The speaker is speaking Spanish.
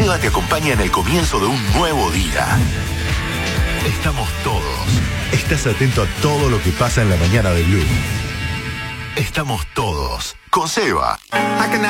Seba te acompaña en el comienzo de un nuevo día. Estamos todos. Estás atento a todo lo que pasa en la mañana de Blue. Estamos todos con Seba.